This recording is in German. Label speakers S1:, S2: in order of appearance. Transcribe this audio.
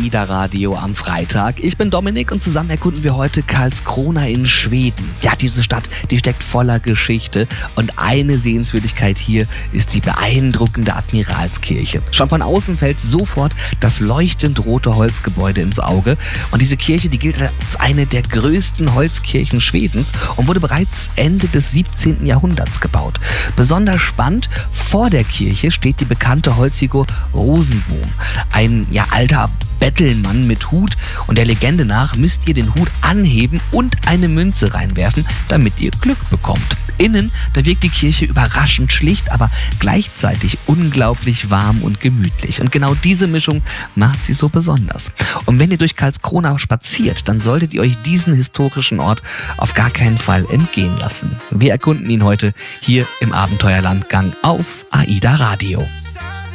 S1: AIDA Radio am Freitag. Ich bin Dominik und zusammen erkunden wir heute Karlskrona in Schweden. Ja, diese Stadt, die steckt voller Geschichte und eine Sehenswürdigkeit hier ist die beeindruckende Admiralskirche. Schon von außen fällt sofort das leuchtend rote Holzgebäude ins Auge und diese Kirche, die gilt als eine der größten Holzkirchen Schwedens und wurde bereits Ende des 17. Jahrhunderts gebaut. Besonders spannend, vor der Kirche steht die bekannte Holzfigur Rosenboom. Ein alter Bettelmann mit Hut und der Legende nach müsst ihr den Hut anheben und eine Münze reinwerfen, damit ihr Glück bekommt. Innen, da wirkt die Kirche überraschend schlicht, aber gleichzeitig unglaublich warm und gemütlich. Und genau diese Mischung macht sie so besonders. Und wenn ihr durch Karlskrona spaziert, dann solltet ihr euch diesen historischen Ort auf gar keinen Fall entgehen lassen. Wir erkunden ihn heute hier im Abenteuerlandgang auf AIDA Radio.